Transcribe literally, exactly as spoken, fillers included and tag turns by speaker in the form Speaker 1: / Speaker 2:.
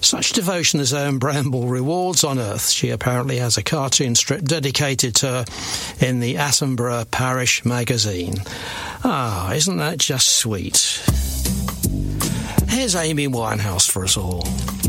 Speaker 1: Such devotion as Ellen Bramble rewards on earth. She apparently has a cartoon strip dedicated to her in the Attenborough Parish magazine. Ah, isn't that just sweet? Here's Amy Winehouse for us all.